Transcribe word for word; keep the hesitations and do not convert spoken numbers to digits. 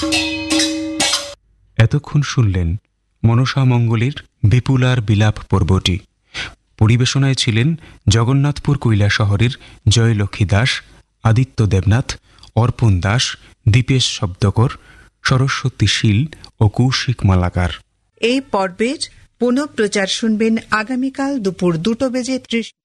এতক্ষণ শুনলেন মনসা মঙ্গলের বিপুলার বিলাপ পর্বটি। পরিবেশনায় ছিলেন জগন্নাথপুর কৈলা শহরের জয়লক্ষ্মী দাস, আদিত্য দেবনাথ, অর্পণ দাস, দীপেশ শব্দকর, সরস্বতী শীল ও কৌশিক মালাকার। এই পর্বের পুনঃপ্রচার শুনবেন আগামীকাল দুপুর দুটো বেজে ত্রিশ